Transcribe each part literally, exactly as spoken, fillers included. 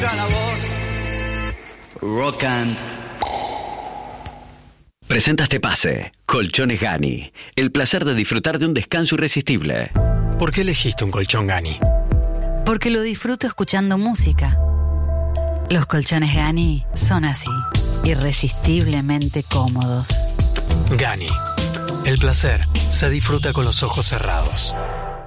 escucha la voz. Rock and... Presenta este pase. Colchones Gani. El placer de disfrutar de un descanso irresistible. ¿Por qué elegiste un colchón Gani? Porque lo disfruto escuchando música. Los colchones Gani son así, irresistiblemente cómodos. Gani. El placer se disfruta con los ojos cerrados.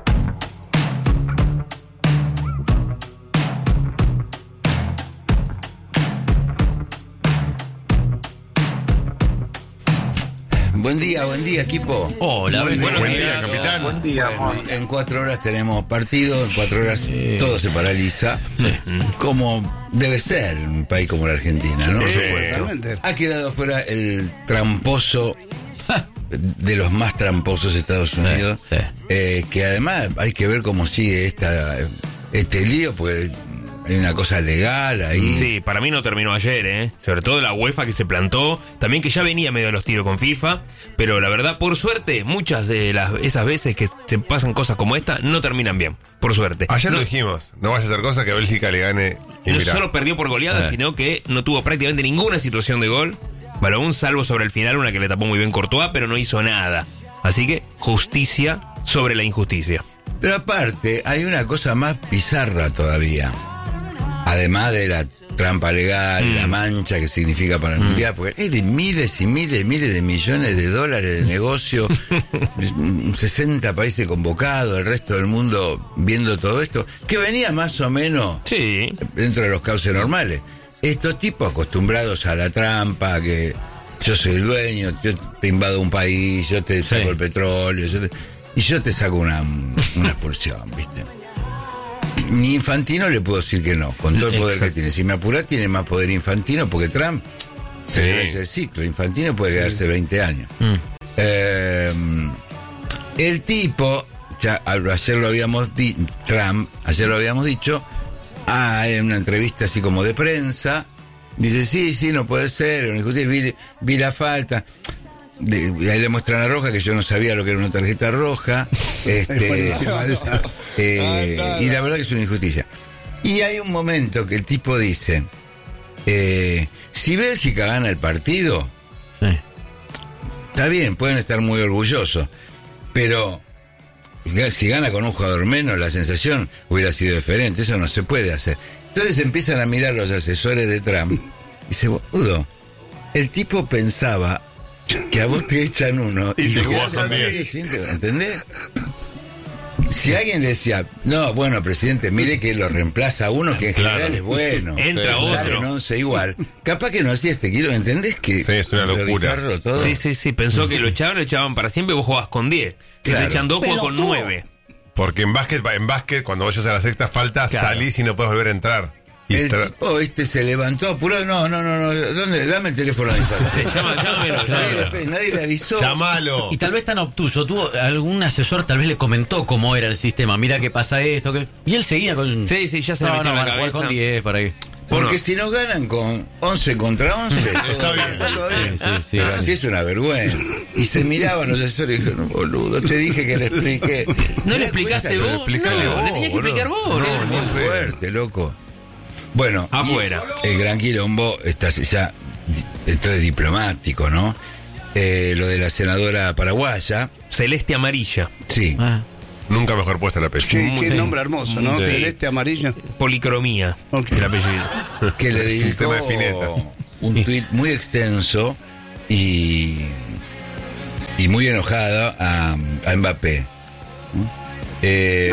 Buen día, buen día, equipo. Hola, Muy buen, buen día, día, capitán. Buen día. Bueno, en cuatro horas tenemos partido, en cuatro horas sí. todo se paraliza. Sí. Como debe ser en un país como la Argentina, ¿no? Por supuesto. Ha quedado fuera el tramposo de los más tramposos Estados Unidos, sí, sí. Eh, que además hay que ver cómo sigue esta este lío, pues hay una cosa legal ahí. Sí, para mí no terminó ayer, ¿eh? Sobre todo la UEFA que se plantó, también que ya venía medio a los tiros con FIFA, pero la verdad, por suerte, muchas de las esas veces que se pasan cosas como esta no terminan bien, por suerte. Ayer no, lo dijimos, no vaya a ser cosa que Bélgica le gane y no mirá. solo perdió por goleada, eh. sino que no tuvo prácticamente ninguna situación de gol. Balón, salvo sobre el final, una que le tapó muy bien Courtois, pero no hizo nada. Así que, justicia sobre la injusticia. Pero aparte, hay una cosa más bizarra todavía. Además de la trampa legal, mm. la mancha que significa para el mm. mundial, porque hay de miles y miles y miles de millones de dólares de negocio, sesenta países convocados, el resto del mundo viendo todo esto, que venía más o menos sí. dentro de los cauces normales. Estos tipos acostumbrados a la trampa, que yo soy el dueño, yo te invado un país, yo te saco sí. el petróleo, yo te, y yo te saco una, una expulsión, ¿viste? Ni Infantino le puedo decir que no, con todo el poder Exacto. que tiene. Si me apura, tiene más poder Infantino, porque Trump sí. se le hace el ciclo. Infantino puede quedarse sí. veinte años. Mm. Eh, el tipo, ya ayer lo habíamos dicho, Trump, ayer lo habíamos dicho, ah, en una entrevista así como de prensa, dice, sí, sí, no puede ser, vi, vi la falta. De, y ahí le muestran la roja, que yo no sabía lo que era una tarjeta roja. Este, eh, y la verdad que es una injusticia. Y hay un momento que el tipo dice, eh, si Bélgica gana el partido, sí. está bien, pueden estar muy orgullosos, pero si gana con un jugador menos, la sensación hubiera sido diferente. Eso no se puede hacer. Entonces empiezan a mirar los asesores de Trump y dice, boludo, el tipo pensaba que a vos te echan uno y, y te jugás también, ¿entendés? Si alguien le decía, no, bueno, presidente, mire que lo reemplaza uno que en claro. general es bueno, entra otro, sale en once igual, capaz que no hacía este kilo, ¿entendés? Que sí, es una locura. Todo. Sí, sí, sí, pensó que lo echaban, lo echaban para siempre y vos jugabas con diez. Si claro. te echan dos, jugás con nueve. Porque en básquet, en básquet, cuando vayas a la sexta falta, claro. salís y no puedes volver a entrar. El tra- tipo este se levantó apurado, no, no, no, no, ¿dónde? Dame el teléfono de Infante. Llama, llámelo, claro. Nadie le avisó. Llámalo. Y tal vez tan obtuso, tuvo algún asesor, tal vez le comentó cómo era el sistema, mira que pasa esto, que... y él seguía con... Sí, sí, ya se no, le metió no, en la cabeza. Con diez, para ahí. Porque no. si nos ganan con once contra once, está bien. Sí, sí, sí, pero sí. así es una vergüenza. Y se miraban los asesores y dijeron, boludo, te dije que le expliqué. ¿No le explicaste vos? Explícale no, vos, le tenías que explicar vos. No, no, muy fuerte, loco. Bueno, afuera. El gran quilombo está ya, esto es diplomático, ¿no? Eh, lo de la senadora paraguaya. Celeste Amarilla. Sí. Ah. Nunca mejor puesta la apellido. Qué, qué nombre hermoso, ¿no? Sí. Celeste Amarilla. Policromía. Okay. El apellido. Que le dedicó un tuit muy extenso y y muy enojada a, a Mbappé. Eh,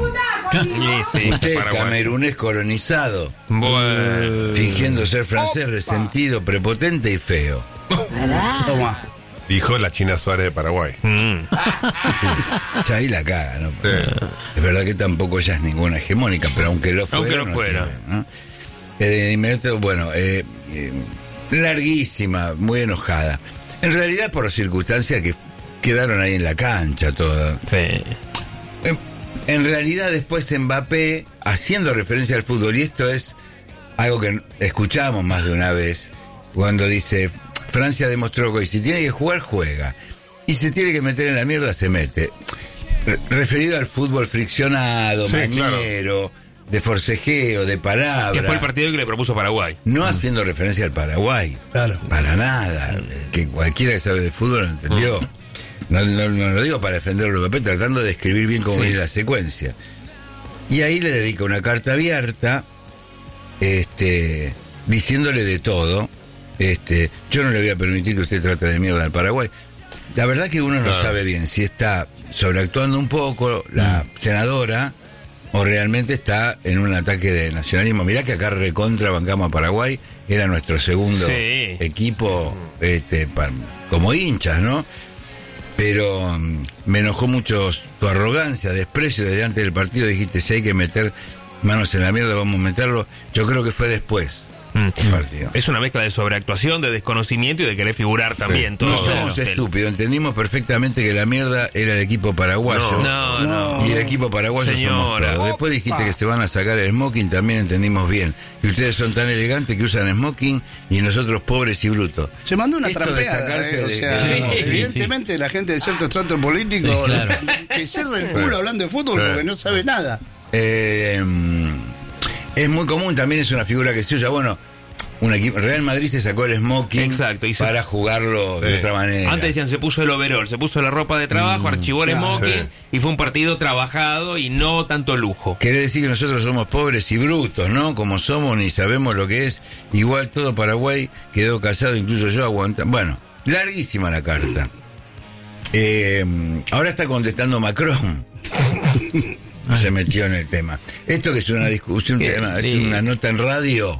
sí, usted, camerunés colonizado, bueno. fingiendo ser francés, resentido, prepotente y feo. Toma. Dijo la China Suárez de Paraguay. Mm. Sí, ya ahí la caga, ¿no? Sí. Es verdad que tampoco ella es ninguna hegemónica, pero aunque lo fuera. Aunque lo no fuera. Tiene, ¿no? Eh, de inmediato, bueno, eh, eh, larguísima, muy enojada. En realidad por las circunstancias que quedaron ahí en la cancha todas. Sí. En, en realidad después Mbappé, haciendo referencia al fútbol, y esto es algo que escuchamos más de una vez, cuando dice, Francia demostró que si tiene que jugar, juega. Y se tiene que meter en la mierda, se mete. Re- referido al fútbol friccionado, Sí, mañero, de forcejeo, de palabra. Que fue el partido que le propuso Paraguay. No haciendo referencia al Paraguay. Claro. Para nada. Que cualquiera que sabe de fútbol lo entendió. No, no, no lo digo para defenderlo, Mbappé, tratando de escribir bien cómo Sí. viene la secuencia. Y ahí le dedica una carta abierta, este, diciéndole de todo. Este, yo no le voy a permitir que usted trate de mierda al Paraguay. La verdad que uno no Claro. sabe bien si está sobreactuando un poco la Mm. senadora o realmente está en un ataque de nacionalismo. Mirá que acá recontra bancamos a Paraguay, era nuestro segundo Sí. equipo este, pa- como hinchas, ¿no? Pero mm, me enojó mucho tu arrogancia, desprecio desde antes del partido. Dijiste, si hay que meter manos en la mierda, vamos a meterlo. Yo creo que fue después Mm. del partido. Es una mezcla de sobreactuación, de desconocimiento y de querer figurar también. Todo No somos Claro. estúpidos, entendimos perfectamente que la mierda era el equipo paraguayo. No, no. Y el equipo paraguayo somos Señora. todos. Después dijiste que se van a sacar el smoking, también entendimos bien. Y ustedes son tan elegantes que usan smoking y nosotros pobres y brutos. Se mandó una Esto de trampeada, sacarse eh, o de- sea, de- Sí, evidentemente la gente de cierto estrato político Sí, claro. que cierra el culo hablando de fútbol Claro. porque no sabe nada. Eh, es muy común, también es una figura que se usa. Bueno, un equipo, Real Madrid se sacó el smoking Exacto, y se- para jugarlo de Sí. otra manera. Antes decían, se puso el overall, se puso la ropa de trabajo, archivó el claro. smoking Sí. y fue un partido trabajado y no tanto lujo. Quiere decir que nosotros somos pobres y brutos, ¿no? Como somos, ni sabemos lo que es. Igual todo Paraguay quedó casado, incluso yo aguantando. Bueno, larguísima la carta. Eh, ahora está contestando Macron. Se metió en el tema. Esto que es una discusión, Qué tema, es lindo. una nota en radio.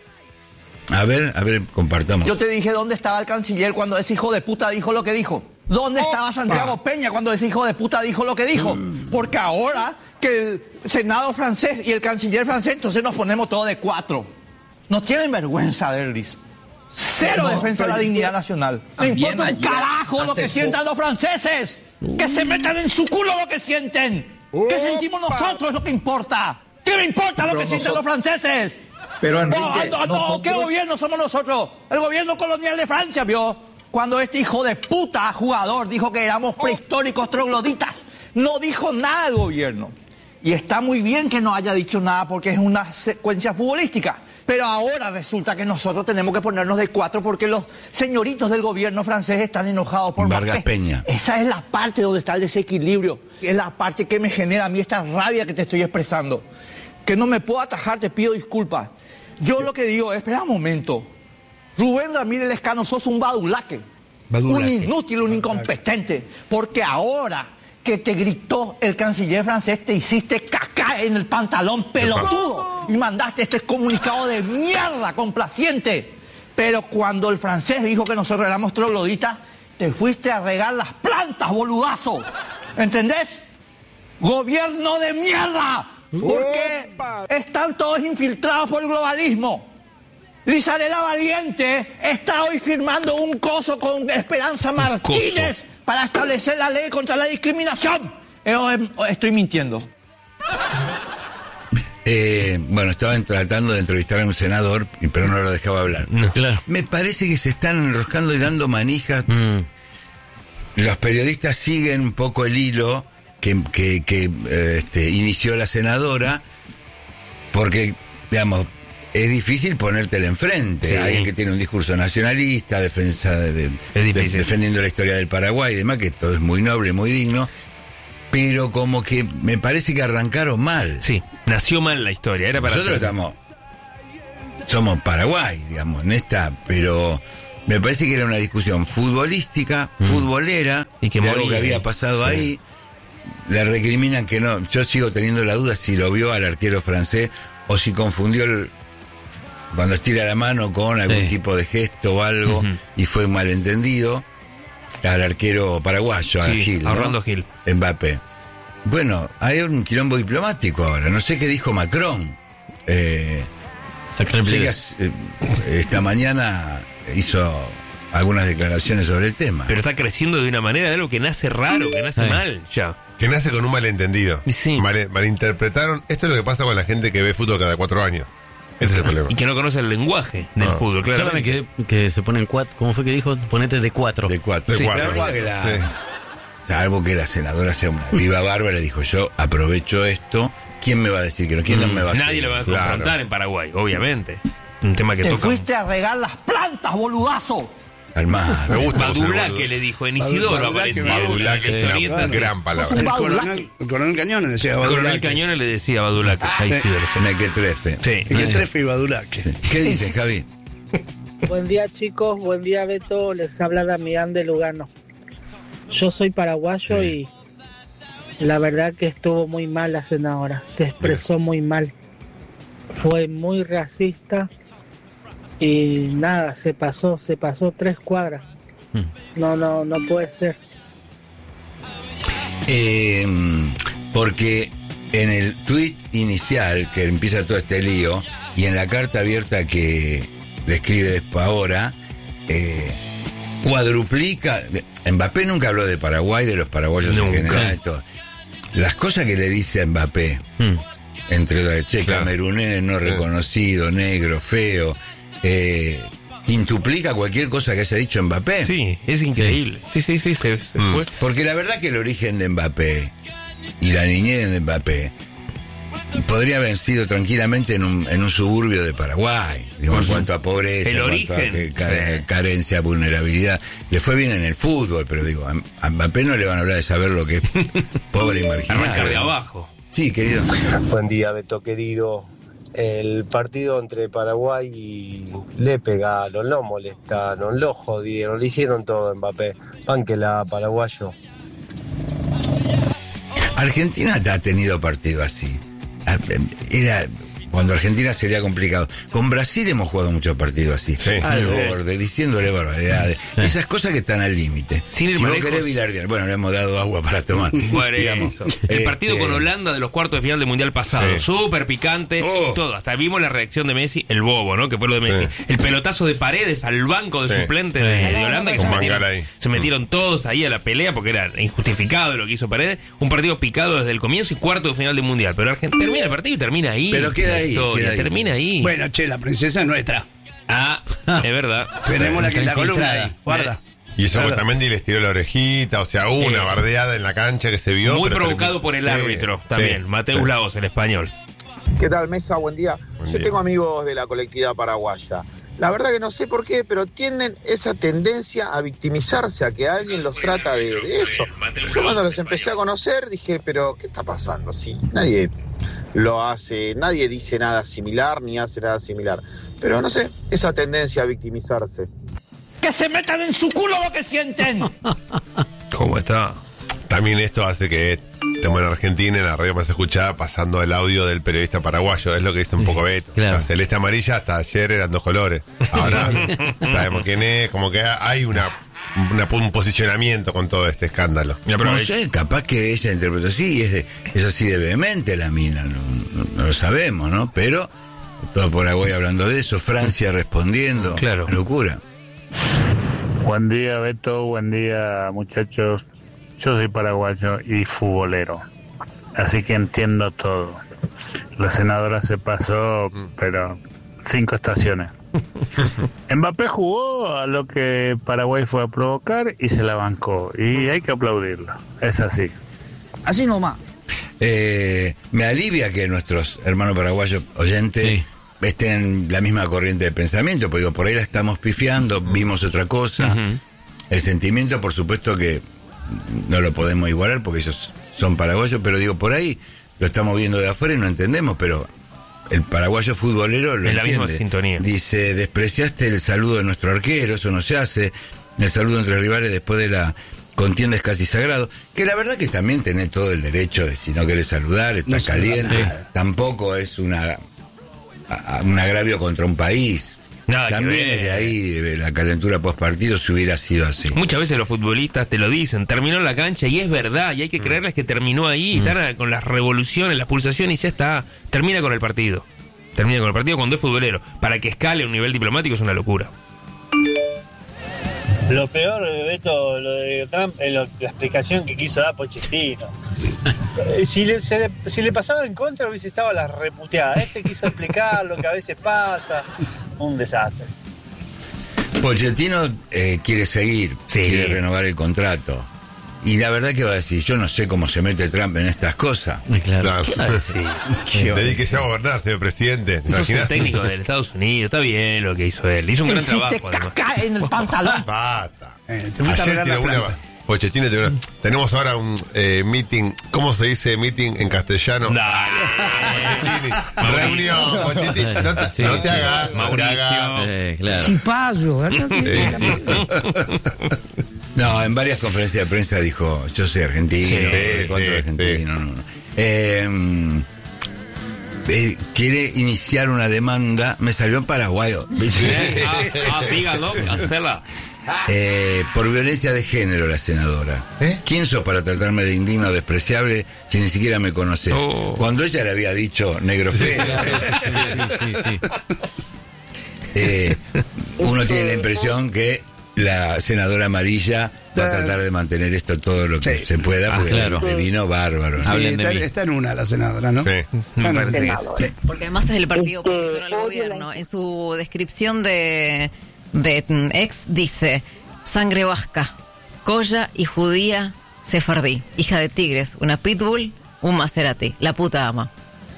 A ver, a ver, compartamos. Yo te dije dónde estaba el canciller cuando ese hijo de puta dijo lo que dijo. ¿Dónde estaba Santiago Peña cuando ese hijo de puta dijo lo que dijo? Porque ahora que el Senado francés y el canciller francés, entonces nos ponemos todos de cuatro. No tienen vergüenza, Derlis. Cero defensa de la dignidad nacional. Me importa un carajo lo que sientan los franceses. Que se metan en su culo lo que sienten. ¿Qué sentimos nosotros es lo que importa? ¿Qué me importa lo que sienten los franceses? Pero, Enrique, No, no, no, nosotros- ¿qué gobierno somos nosotros? El gobierno colonial de Francia, ¿vio? Cuando este hijo de puta jugador dijo que éramos prehistóricos trogloditas, no dijo nada el gobierno. Y está muy bien que no haya dicho nada porque es una secuencia futbolística. Pero ahora resulta que nosotros tenemos que ponernos de cuatro porque los señoritos del gobierno francés están enojados por Vargas Mbappé. Peña. Esa es la parte donde está el desequilibrio. Es la parte que me genera a mí esta rabia que te estoy expresando. Que no me puedo atajar, te pido disculpas. Yo lo que digo es, espera un momento. Rubén Ramírez Lescano, sos un badulaque. Un inútil, un incompetente. Porque ahora que te gritó el canciller francés, te hiciste caca en el pantalón pelotudo. Y mandaste este comunicado de mierda, complaciente. Pero cuando el francés dijo que nosotros éramos trogloditas, te fuiste a regar las plantas, boludazo. ¿Entendés? Gobierno de mierda. Porque están todos infiltrados por el globalismo. Lizarela Valiente está hoy firmando un coso con Esperanza Martínez para establecer la ley contra la discriminación. Eh, Estoy mintiendo. Eh, bueno, estaban tratando de entrevistar a un senador, pero no lo dejaba hablar. No, claro. Me parece que se están enroscando y dando manijas. Mm. Los periodistas siguen un poco el hilo que, que, que eh, este, inició la senadora, porque, digamos, es difícil ponértela enfrente. Sí. Alguien que tiene un discurso nacionalista, defensa de, de- Es difícil. de- defendiendo la historia del Paraguay y demás, que todo es muy noble, muy digno, pero como que me parece que arrancaron mal. Sí, nació mal la historia. Era para Nosotros estamos, somos Paraguay, digamos, en esta, pero me parece que era una discusión futbolística, futbolera, Y que de algo moría, que había ¿eh? pasado Sí. ahí. Le recriminan que no. Yo sigo teniendo la duda si lo vio al arquero francés o si confundió el, cuando estira la mano con algún Sí. tipo de gesto o algo, Ujú. y fue un malentendido al arquero paraguayo, a Sí, Gil, a ¿no? Orlando Gil. Mbappé. Bueno, hay un quilombo diplomático ahora. No sé qué dijo Macron. Eh, Sacar el sé que plebe. hace- eh, esta mañana hizo algunas declaraciones sobre el tema. Pero está creciendo de una manera de algo que nace raro, que nace Sí. mal, ya. Que nace con un malentendido. Sí. Mal- malinterpretaron. Esto es lo que pasa con la gente que ve fútbol cada cuatro años. Ese es el problema. Y que no conoce el lenguaje del No. fútbol, claro. Solamente que, que se ponen cuatro. ¿Cómo fue que dijo? Ponete de cuatro. De cuatro. De Sí, cuatro. salvo que la- Sí. salvo que la senadora sea una viva bárbara, dijo: yo aprovecho esto, ¿quién me va a decir que no? ¿Quién no me va a Nadie seguir? le va a Claro. confrontar en Paraguay, obviamente. Un tema que Te toca. fuiste a regar las plantas, boludazo. Calmado. Me gusta. Badulaque le dijo, en Isidoro Badulaque, aparecía. Badulaque es una Historietas. gran palabra. El coronel, el coronel Cañones decía El coronel Badulaque. Cañones le decía Badulaque a Isidoro. sí. Me que trefe. Sí. El que trefe y Badulaque. ¿Qué dices, Javi? Buen día, chicos, buen día, Beto, les habla Damián de Lugano. Yo soy paraguayo y la verdad que estuvo muy mal la senadora, se expresó muy mal, fue muy racista y nada, se pasó, se pasó tres cuadras. No, no, no puede ser. Eh, porque en el tuit inicial que empieza todo este lío y en la carta abierta que le escribe después ahora, eh, cuadruplica. Mbappé nunca habló de Paraguay, de los paraguayos Nunca. en general. Esto. Las cosas que le dice a Mbappé, Mm. entre otras, che, Claro. camerunés no reconocido, negro, feo, eh, quintuplica cualquier cosa que haya dicho Mbappé. Sí, es increíble. Sí, sí, sí, se, se Mm. fue. Porque la verdad que el origen de Mbappé y la niñez de Mbappé podría haber sido tranquilamente en un, en un suburbio de Paraguay, digo, en cuanto a pobreza, El en cuanto a origen, que- ca- sí. carencia, vulnerabilidad. Le fue bien en el fútbol, pero digo, a, a Mbappé no le van a hablar de saber lo que es pobre y Arrancar de marginal. abajo. Sí, querido. Buen día, Beto querido. El partido entre Paraguay y le pegaron, lo molestaron, lo jodieron, le hicieron todo a Mbappé. Pánquela, paraguayo. Argentina ha tenido partido así. Era cuando Argentina sería complicado. Con Brasil hemos jugado muchos partidos así. Sí. Al Sí. borde, diciéndole barbaridades. Esas cosas que están al límite. Sin ir Si más vos lejos. querés bilardear, bueno, le hemos dado agua para tomar. Bueno, digamos. eso. El partido Este, con Holanda de los cuartos de final del Mundial pasado. Sí. Súper picante. Oh. Todo. Hasta vimos la reacción de Messi, el bobo, ¿no? Que fue lo de Messi. Sí. El pelotazo de Paredes al banco de Sí. suplente de, de Holanda. Que Con se metieron, Bangal ahí. se metieron todos ahí a la pelea porque era injustificado lo que hizo Paredes. Un partido picado desde el comienzo y cuarto de final del Mundial. Pero Argentina termina el partido y termina ahí. Pero queda La ahí, historia, queda ahí. Termina ahí. Bueno, che, la princesa es nuestra. Ah, es verdad. Tenemos la, Está la columna infiltrada. ahí. Guarda. Y eso Claro. también les tiró la orejita, o sea, hubo una Sí. bardeada en la cancha que se vio. Muy pero provocado terminó- por el Sí, árbitro sí, también. Mateus sí. Laos, el español. ¿Qué tal, Mesa? Buen día. Buen Yo día. tengo amigos de la colectividad paraguaya. La verdad que no sé por qué, pero tienen esa tendencia a victimizarse, a que alguien los trata de, de eso. Yo cuando los empecé a conocer dije, pero ¿qué está pasando? Sí, nadie lo hace, nadie dice nada similar ni hace nada similar. Pero no sé, esa tendencia a victimizarse. Que se metan en su culo lo que sienten. ¿Cómo está? También esto hace que estemos en Argentina, en la radio más escuchada, pasando el audio del periodista paraguayo. Es lo que dice un poco Beto. Claro. La celeste amarilla hasta ayer eran dos colores. Ahora sabemos quién es, como que hay una, una- un posicionamiento con todo este escándalo. No sé, capaz que ella interpretó así, es, de- es así de vehemente la mina, no, no- no lo sabemos, ¿no? Pero todo Paraguay hablando de eso, Francia respondiendo, Claro. locura. Buen día, Beto. Buen día, muchachos. Yo soy paraguayo y futbolero, así que entiendo todo. La senadora se pasó, pero cinco estaciones. Mbappé jugó a lo que Paraguay fue a provocar y se la bancó. Y hay que aplaudirlo. Es así. Así nomás. Eh, me alivia que nuestros hermanos paraguayos oyentes estén en la misma corriente de pensamiento, porque digo, por ahí la estamos pifiando, vimos otra cosa. Ujú. El sentimiento, por supuesto que no lo podemos igualar porque ellos son paraguayos, pero digo, por ahí lo estamos viendo de afuera y no entendemos, pero el paraguayo futbolero lo En la misma entiende. sintonía. Dice, despreciaste el saludo de nuestro arquero, eso no se hace. El saludo entre rivales después de la contienda es casi sagrado. Que la verdad que también tenés todo el derecho de, si no querés saludar, está No se caliente. nada. Tampoco es una a- un agravio contra un país. Nada que También ver. es de ahí de la calentura post partido si hubiera sido así. Muchas veces los futbolistas te lo dicen, terminó en la cancha y es verdad, y hay que creerles que terminó ahí, están con las revoluciones, las pulsaciones y ya está, termina con el partido. Termina con el partido cuando es futbolero. Para que escale a un nivel diplomático es una locura. Lo peor, Beto, lo de Trump es lo- la explicación que quiso dar Pochettino. Eh, si, le, se le, si le pasaba en contra hubiese estado la reputeada. Este quiso explicar lo que a veces pasa. Un desastre. Pochettino eh, quiere seguir, Sí. quiere renovar el contrato. y la verdad que va a decir, yo no sé cómo se mete Trump en estas cosas. Claro. Claro. Sí. Dedíquese a gobernar, señor presidente. ¿te Sos un imaginas? técnico del Estados Unidos, está bien lo que hizo él. Hizo un Te gran hiciste trabajo, además. caca en el pantalón. Basta. Eh, te fuiste a Ayer regar la tiró una. planta. Pochettino tiró una- Tenemos ahora un eh, meeting. ¿Cómo se dice meeting en castellano? Nah. Pochettini. Reunión, Pochettino. No te, Sí, no te sí. hagas. No te Mauricio. hagas. Eh, claro. Cipayo, ¿verdad? Sí, sí, sí. No, en varias conferencias de prensa dijo, yo soy argentino, Sí, de contra sí, argentino. No, no. Eh, eh, quiere iniciar una demanda, me salió en paraguayo, Eh, ah, ah, dígalo, hacela. eh, por violencia de género la senadora. ¿Eh? ¿Quién sos para tratarme de indigno, despreciable, si ni siquiera me conoces? Oh. Cuando ella le había dicho negro feo, Sí, sí, sí. eh, uno tiene la impresión que la senadora amarilla va a tratar de mantener esto todo lo que Sí. se pueda, Ah, porque claro. le vino bárbaro. ¿no? Sí, Hablen de está, mí. está en una la senadora, ¿no? Sí. Está en parece una. que Sí. Porque además es el partido Este, opositor al odio gobierno. la- En su descripción de, de mm, ex dice, sangre vasca, colla y judía sefardí, hija de tigres, una pitbull, un Maserati, la puta ama.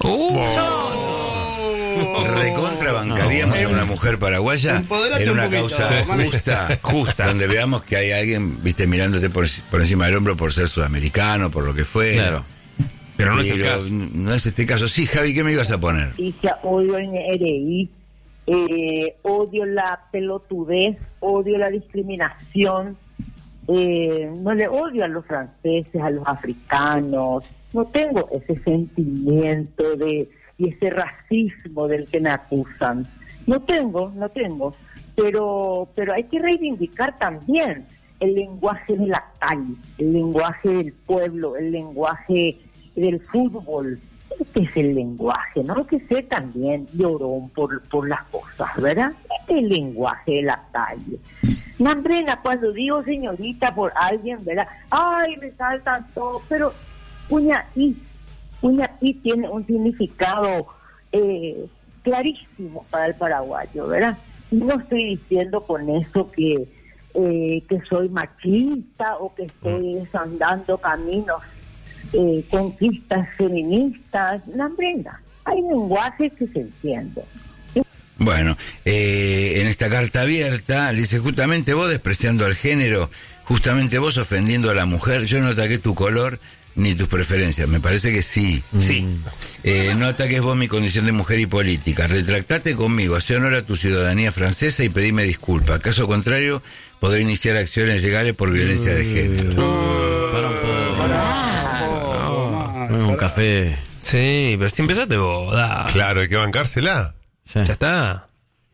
Recontra bancaríamos a una mujer paraguaya Empoderate en un una poquito, causa mami. justa, Justa. donde veamos que hay alguien, viste, mirándote por, por encima del hombro por ser sudamericano, por lo que fue. Claro. Pero no es el Pero caso. no es este caso. Sí, Javi, ¿qué me ibas a poner? Justicia, odio el N R I, eh, odio la pelotudez, odio la discriminación, eh, no le odio a los franceses, a los africanos, no tengo ese sentimiento de y ese racismo del que me acusan, no tengo, no tengo, pero pero hay que reivindicar también el lenguaje de la calle, el lenguaje del pueblo, el lenguaje del fútbol. Este es el lenguaje, no que sé también llorón por, por las cosas, ¿verdad? Este es el lenguaje de la calle. Mambrena, cuando digo señorita por alguien, ¿verdad? Ay, me saltan todo, pero uña y, uña y tiene un significado eh, clarísimo para el paraguayo, ¿verdad? Y no estoy diciendo con eso que, eh, que soy machista o que estoy desandando caminos Eh, conquistas feministas, no, Brenda, hay lenguajes que se entienden. Bueno, eh, en esta carta abierta, le dice, justamente vos despreciando al género, justamente vos ofendiendo a la mujer, yo no ataqué tu color ni tus preferencias, me parece que sí. Sí. Eh, no ataques vos mi condición de mujer y política, retractate conmigo, hace honor a tu ciudadanía francesa y pedime disculpas, caso contrario, podré iniciar acciones legales por violencia de género. Para un poco. Pará, Un café. Sí, pero si empezaste vos, da. Claro, hay que bancársela. Sí. Ya está.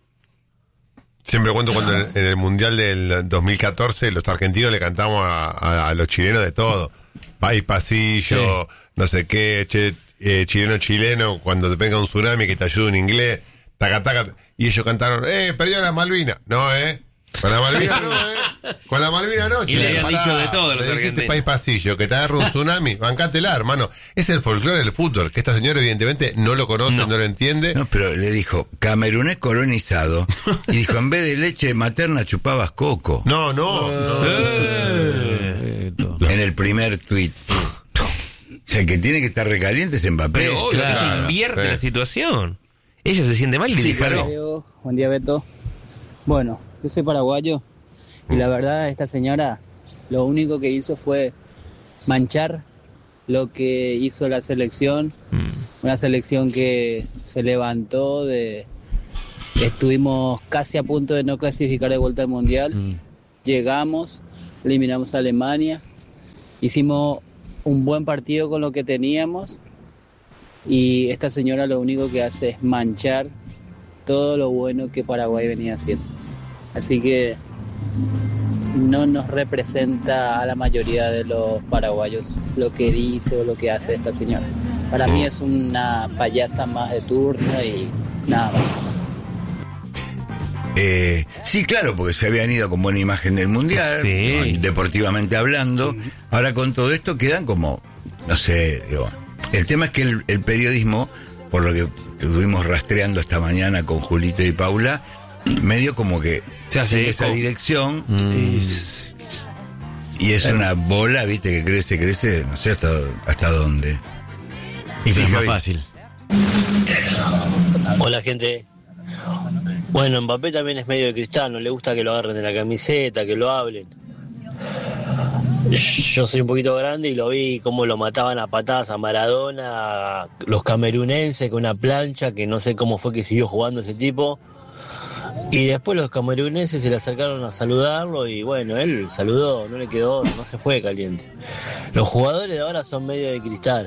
Siempre cuento cuando en, en el Mundial del dos mil catorce los argentinos le cantamos a, a- a los chilenos de todo. Pay pasillo, no sé qué, che, eh, chileno chileno, cuando te venga un tsunami que te ayude un inglés, taca taca. Y ellos cantaron, eh, perdió la Malvina. No, eh. Con la Malvina no, eh. Con la Malvina no, Y le chileno. habían dicho de todo a los Le dijiste argentinos. país pasillo, que te agarre un tsunami, bancátela, hermano. Es el folclore del fútbol, que esta señora evidentemente no lo conoce, no, lo entiende. No, pero le dijo, camerunés colonizado, y dijo, en vez de leche materna chupabas coco. No, no. Eh. En el primer tuit. O sea, el que tiene que estar recaliente es Mbappé. Pero obvio que eso Claro, invierte sí. la situación. Ella se siente mal y le Sí, disparó. claro. Buen día, Beto. Bueno, yo soy paraguayo y la verdad esta señora lo único que hizo fue manchar lo que hizo la selección, una selección que se levantó de... Estuvimos casi a punto de no clasificar de vuelta al Mundial, llegamos, eliminamos a Alemania, hicimos un buen partido con lo que teníamos y esta señora lo único que hace es manchar todo lo bueno que Paraguay venía haciendo. Así que no nos representa a la mayoría de los paraguayos lo que dice o lo que hace esta señora. Para mí es una payasa más de turno y nada más. Eh, sí, claro, porque se habían ido con buena imagen del Mundial, Sí. ¿no? Deportivamente hablando. Ahora con todo esto quedan como, no sé, digo, el tema es que el, el periodismo, por lo que estuvimos rastreando esta mañana con Julito y Paula, medio como que Se hace sigue esa eco. dirección. Mm. Y es una bola, viste, que crece, crece, no sé hasta, hasta dónde. Y Sí, es más Javi. fácil. Hola gente. Bueno, Mbappé también es medio de cristal, no le gusta que lo agarren de la camiseta, que lo hablen. Yo soy un poquito grande y lo vi cómo lo mataban a patadas a Maradona, los camerunenses con una plancha, que no sé cómo fue que siguió jugando ese tipo. Y después los camerunenses se le acercaron a saludarlo y bueno, él saludó, no le quedó otro, no se fue caliente. Los jugadores de ahora son medio de cristal.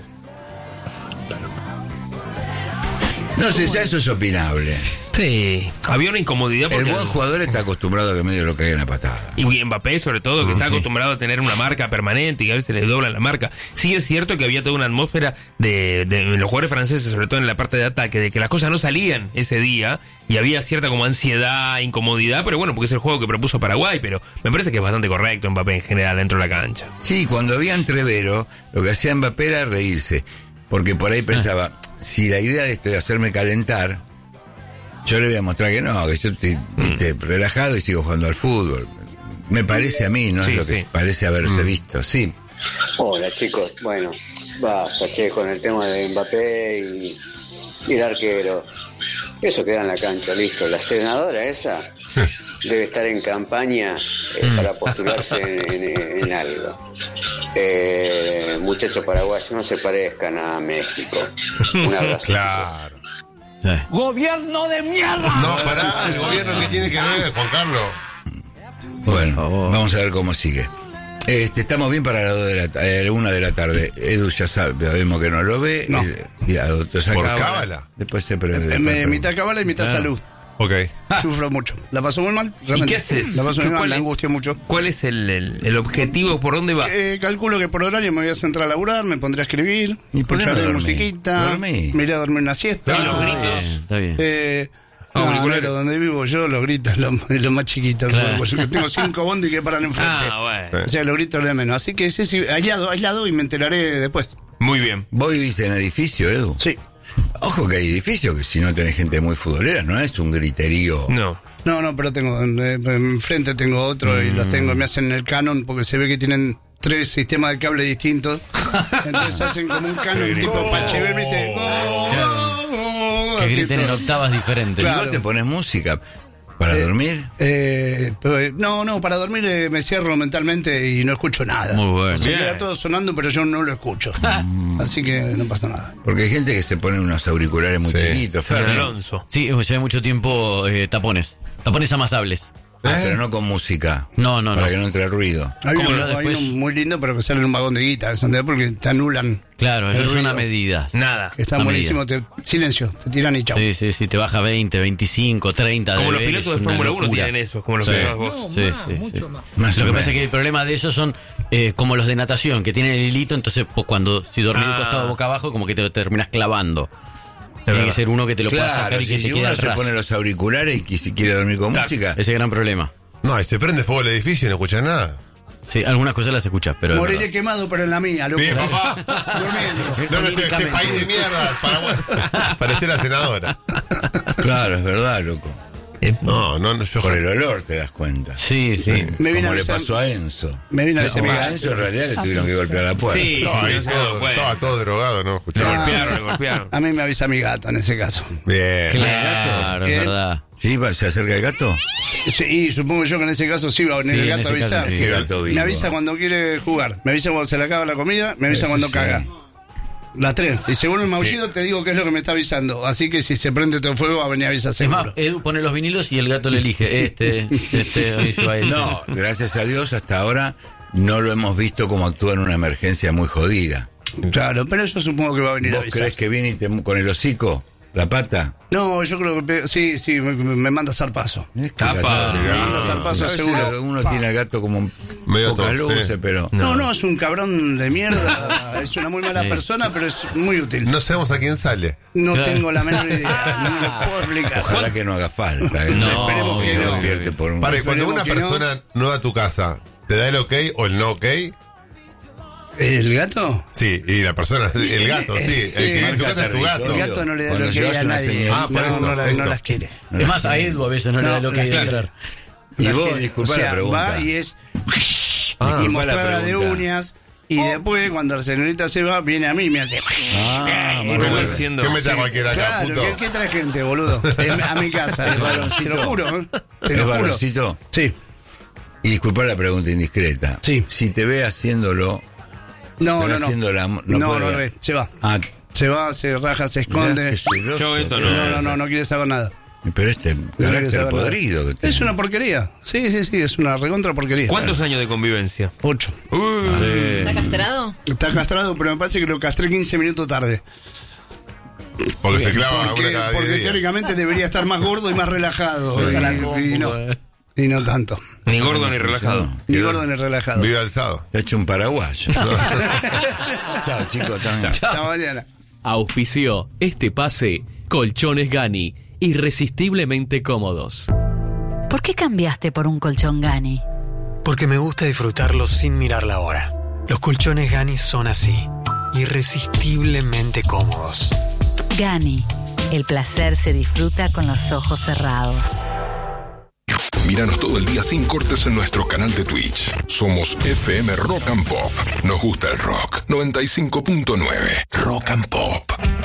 No sé, ya eso es opinable. Sí, había una incomodidad porque... El buen jugador está acostumbrado a que medio lo caigan a patada. Y Mbappé, sobre todo, que Mm, está sí. acostumbrado a tener una marca permanente y que a veces le doblan la marca. Sí es cierto que había toda una atmósfera de, de los jugadores franceses, sobre todo en la parte de ataque, de que las cosas no salían ese día y había cierta como ansiedad, incomodidad, pero bueno, porque es el juego que propuso Paraguay, pero me parece que es bastante correcto Mbappé en general dentro de la cancha. Sí, cuando había entrevero, lo que hacía Mbappé era reírse. Porque por ahí pensaba, si la idea de esto de hacerme calentar, yo le voy a mostrar que no, que yo estoy viste, relajado y sigo jugando al fútbol. Me parece a mí, no Sí, es lo que sí. parece haberse Mm. visto, sí. Hola chicos, bueno, basta che con el tema de Mbappé y, y el arquero. Eso queda en la cancha, listo. La senadora esa debe estar en campaña eh, para postularse en, en- en algo. Eh, muchachos paraguayos, no se parezcan a México. Un abrazo. Claro. ¡Gobierno de mierda! No, pará, el gobierno que tiene que ver, Juan Carlos. Bueno, vamos a ver cómo sigue. Este, estamos bien para las dos de la ta- eh, una de la tarde. Edu ya sabe, sabemos que no lo ve. No. El- y a otros ¿Por acá, cábala? Después se pre- Eh, después me- pre- mitad cabala y mitad Ah. salud. Ok. Sufro mucho. La paso muy mal. ¿Y realmente. qué haces? La paso muy mal, ¿Cuál la es- angustia mucho. ¿Cuál es el, el, el objetivo? ¿Por dónde va? Eh, calculo que por horario me voy a centrar a laburar, me pondré a escribir, ¿Y por qué no escucharé dormís? musiquita, Dormí. me iré a dormir una siesta. ¿Y los gritos? Está bien. Eh, Ah, no, auriculares. pero donde vivo yo, los gritos es lo, es lo más chiquito. Claro. Porque yo tengo cinco bondis que paran enfrente. Ah, bueno. O sea, los gritos de menos. Así que sí, sí, aislado, aislado y me enteraré después. Muy bien. ¿Vos vivís en edificio, Edu? Sí. Ojo que hay edificios que si no tenés gente muy futbolera, no es un griterío. No. No, no, pero tengo, eh, enfrente tengo otro y los tengo, me hacen el canon porque se ve que tienen tres sistemas de cable distintos. Entonces hacen como un canon tipo Pachebel, ¿viste? Que griten en octavas diferentes. ¿Y Claro. vos te pones música para dormir? Eh, pero, eh, no, no, para dormir eh, me cierro mentalmente y no escucho nada. Muy bueno. Se Bien. queda todo sonando, pero yo no lo escucho. Así que no pasa nada. Porque hay gente que se pone unos auriculares muy Sí. chiquitos, Fer Fer, ¿no? Alonso. Sí, llevé mucho tiempo eh, tapones. Tapones amasables. Ah, pero no con música. No, no, Para no. que no entre ruido. Hay ¿Cómo uno, no? hay Después- uno muy lindo, pero que sale en un vagón de guita, eso, ¿entendés? Porque te anulan. Claro, el eso es una ruido. medida. Nada. Está Una buenísimo. Te, silencio, te tiran y chau. Sí, sí, sí, te baja veinte, veinticinco, treinta. Como de los ver, pilotos es de una Fórmula uno locura. tienen esos, como los Sí. que usabas vos. Sí, sí, sí. Más Lo o que pasa menos. es que el problema de ellos son eh, como los de natación, que tienen el hilito, entonces pues, cuando si dormís Ah. de costado boca abajo, como que te lo terminas clavando. Tiene verdad. que ser uno que te lo pueda Claro, sacar y que si, te si quede uno al se ras. pone los auriculares y que si quiere dormir con Tac. música, Ese gran problema. No, y se prende fuego el edificio y no escuchas nada. Sí, algunas cosas las escuchas, pero es Moriré verdad. quemado, pero en la mía, loco. Bien, papá. Durmiendo. No, no, este, este país de mierda, Paraguay. Parece la senadora. claro, es verdad, loco. No, no, no, yo Por el olor te das cuenta. Sí, sí. Me vine Como a le avisar- pasó a Enzo. Me vine a avisar mi A gato. Enzo en realidad le tuvieron que golpear la puerta. Sí, estaba, ahí no se dieron todo, cuenta. estaba todo drogado, ¿no? Le Escuchaba. golpearon, le golpearon. A mí me avisa mi gato en ese caso. Bien. Claro, es ¿Qué? verdad. ¿Sí? va- ¿Se acerca el gato? Sí, y supongo yo que en ese caso sí va a venir Sí, el en gato a ese caso avisar. sí. Ese gato vivo. Me avisa cuando quiere jugar. Me avisa cuando se le acaba la comida. Me avisa Eso cuando sí. caga. Las tres. Y según el maullido te digo qué es lo que me está avisando. Así que si se prende todo el fuego va a venir a avisar Es seguro. más, Edu pone los vinilos y el gato le elige. Este, este, ahí se va este. No, gracias a Dios hasta ahora no lo hemos visto como actúa en una emergencia muy jodida. Claro, pero yo supongo que va a venir a ¿Vos avisar. crees que viene y te- con el hocico, la pata? No, yo creo que pe- sí, sí, me, me manda zarpazo. Es que Tapa. el gato- Me manda zarpazo A veces seguro. uno tiene al gato como Medio pocas tonto, luces, sí. pero... No, no, es un cabrón de mierda. Es una muy mala Sí. persona, pero es muy útil. No sabemos a quién sale. No Claro. tengo la menor idea. No me lo puedo explicar. Ojalá que no haga falta. ¿eh? No, esperemos que Que no. despierte por un... Para, y cuando una Esperemos que persona nueva a tu casa te da el ok o el no ok, ¿El gato? sí, y la persona, el gato, sí, el que vive en tu casa es tu gato. El gato no le da Cuando lo que llevas a una nadie. señorita- Ah, por no, eso, no, la- esto. no las quiere. Es más, a Edu a veces no, le da lo que hay de claro. entrar. Y Las vos, quiere. disculpa O sea, la pregunta. va y es... Ah, y ¿cuál es la mostrada de pregunta? uñas. Y después, cuando la señorita se va, viene a mí y me hace. Ah, ¿Qué Manuel. diciendo? ¿Qué me trae cualquiera acá, Claro, puto? ¿qué, qué trae gente, boludo? En- a mi casa. ¿Es varoncito? Te lo juro, ¿eh? Te ¿Es lo juro. varoncito? Sí. Y disculpa la pregunta indiscreta. Sí. Si te ve haciéndolo. No, te ve no, no. haciendo la- No, no no, puede no, ver. ve, se va. Ah, Se va, se raja, se esconde. mirá qué celoso. Yo esto no. No, no, no, no quiere saber nada. Pero este No quiere carácter saber nada. podrido que tiene. Es una porquería. Sí, sí, sí, es una recontra porquería. ¿Cuántos años de convivencia? Ocho. Uy. ¿Está castrado? Está castrado, pero me parece que lo castré quince minutos tarde. Porque se clava Porque, una cada porque diez días. teóricamente debería estar más gordo y más relajado. Sí. Y, y no. Y no tanto. Ni gordo ni relajado. Ni gordo ni relajado. Vive alzado. Te ha hecho un paraguayo. Chao, chicos. Chao. Hasta mañana. Auspició este pase Colchones Gani, irresistiblemente cómodos. ¿Por qué cambiaste por un colchón Gani? Porque me gusta disfrutarlos sin mirar la hora. Los colchones Gani son así, irresistiblemente cómodos. Gani, el placer se disfruta con los ojos cerrados. Míranos todo el día sin cortes en nuestro canal de Twitch. Somos F M Rock and Pop. Nos gusta el rock. noventa y cinco punto nueve Rock and Pop.